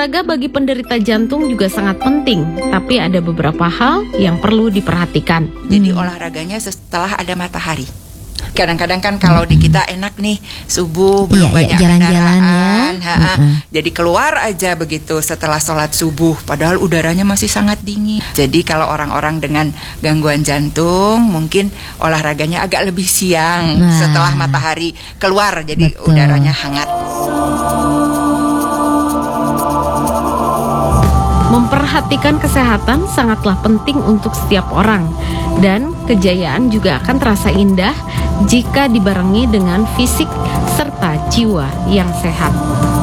Olahraga bagi penderita jantung juga sangat penting, tapi ada beberapa hal yang perlu diperhatikan. Jadi olahraganya setelah ada matahari. Kadang-kadang kan kalau di kita enak nih subuh belum banyak jalan-jalan kendaraan, jadi keluar aja begitu setelah sholat subuh, padahal udaranya masih sangat dingin. Jadi kalau orang-orang dengan gangguan jantung mungkin olahraganya agak lebih siang setelah matahari keluar, jadi udaranya hangat. Memperhatikan kesehatan sangatlah penting untuk setiap orang, dan kejayaan juga akan terasa indah jika dibarengi dengan fisik serta jiwa yang sehat.